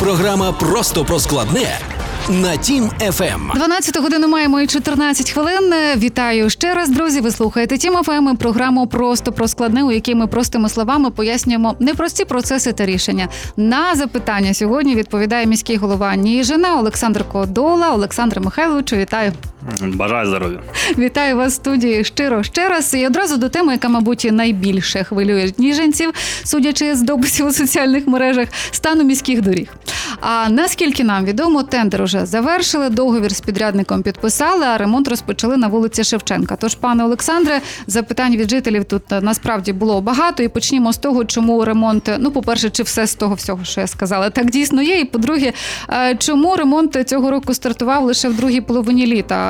Програма «Просто про складне» на Тім ФМ. 12 годину маємо і 14 хвилин. Вітаю ще раз, друзі. Ви слухаєте Тім ФМ, програму «Просто про складне», у якій ми простими словами пояснюємо непрості процеси та рішення. На запитання сьогодні відповідає міський голова Ніжина Олександр Кодола. Олександре Михайловичу, вітаю. Бажаю здоров'я. Вітаю вас в студії щиро ще раз. І одразу до теми, яка, мабуть, найбільше хвилює ніжинців, судячи з дописів у соціальних мережах, стану міських доріг. А наскільки нам відомо, тендер уже завершили, договір з підрядником підписали, а ремонт розпочали на вулиці Шевченка. Тож, пане Олександре, запитань від жителів тут насправді було багато. І почнімо з того, чому ремонт, по-перше, чи все з того всього, що я сказала, так дійсно є. І, по-друге, чому ремонт цього року стартував лише в другій половині літа?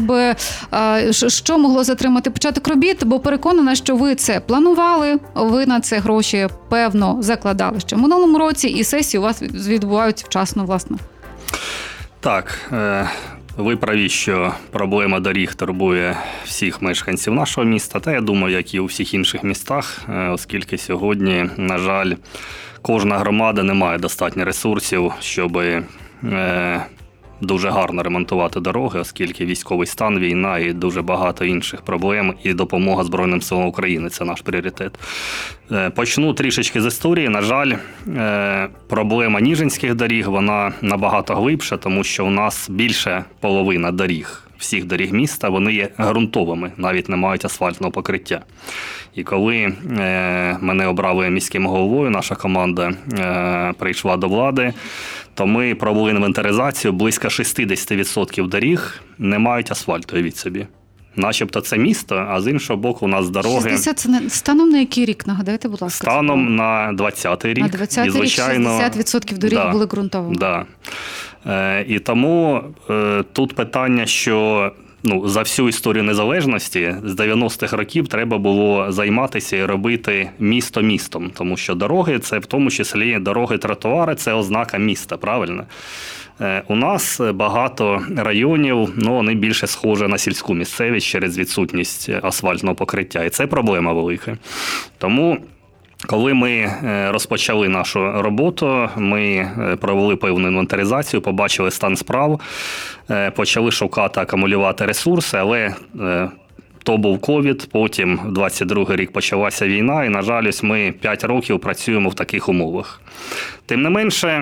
Що могло затримати початок робіт? Бо переконана, що ви це планували, ви на це гроші, певно, закладали ще в минулому році, і сесії у вас відбуваються вчасно, власне. Так, ви праві, що проблема доріг турбує всіх мешканців нашого міста, та я думаю, як і у всіх інших містах, оскільки сьогодні, на жаль, кожна громада не має достатньо ресурсів, щоб дуже гарно ремонтувати дороги, оскільки військовий стан, війна і дуже багато інших проблем, і допомога Збройним силам України – це наш пріоритет. Почну трішечки з історії. На жаль, проблема ніжинських доріг, вона набагато глибша, тому що у нас більше половина доріг, всіх доріг міста, вони є ґрунтовими, навіть не мають асфальтного покриття. І коли мене обрали міським головою, наша команда прийшла до влади, то ми провели інвентаризацію, близько 60% доріг не мають асфальту, уявіть собі. Начебто це місто, а з іншого боку у нас дороги... 60 – це станом на який рік, нагадайте, будь ласка? Станом на 20-й рік. На 20-й звичайно, рік 60% доріг були ґрунтовими. Да. І тому тут питання, що за всю історію незалежності з 90-х років треба було займатися і робити місто містом, тому що дороги – це в тому числі дороги-тротуари – це ознака міста, правильно? У нас багато районів, вони більше схожі на сільську місцевість через відсутність асфальтного покриття, і це проблема велика. Тому коли ми розпочали нашу роботу, ми провели певну інвентаризацію, побачили стан справ, почали шукати, акумулювати ресурси, але то був ковід, потім 22-й рік почалася війна, і, на жаль, ось ми 5 років працюємо в таких умовах. Тим не менше,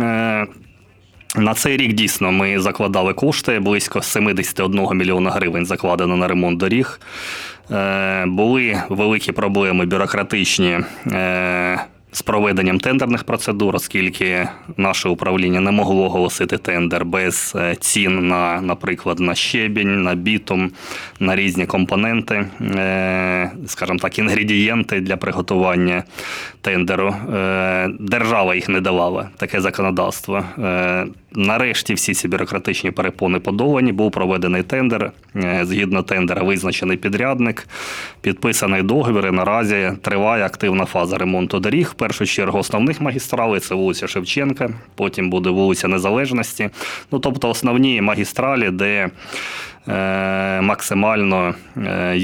на цей рік дійсно ми закладали кошти, близько 71 мільйона гривень закладено на ремонт доріг. Були великі проблеми бюрократичні з проведенням тендерних процедур, оскільки наше управління не могло оголосити тендер без цін на, наприклад, на щебінь, на бітум, на різні компоненти, скажімо так, інгредієнти для приготування тендеру. Держава їх не давала, таке законодавство. Нарешті всі ці бюрократичні перепони подолані, був проведений тендер, згідно тендера визначений підрядник, підписаний договір, і наразі триває активна фаза ремонту доріг. В першу чергу основних магістралей – це вулиця Шевченка, потім буде вулиця Незалежності. Тобто основні магістралі, де максимально